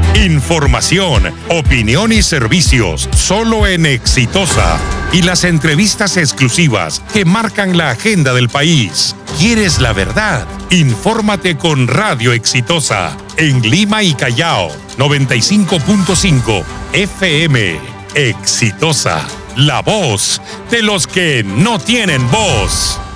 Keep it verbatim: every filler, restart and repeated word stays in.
Información, opinión y servicios solo en Exitosa. Y las entrevistas exclusivas que marcan la agenda del país. ¿Quieres la verdad? Infórmate con Radio Exitosa en Lima y Callao, noventa y cinco punto cinco F M. Exitosa, la voz de los que no tienen voz.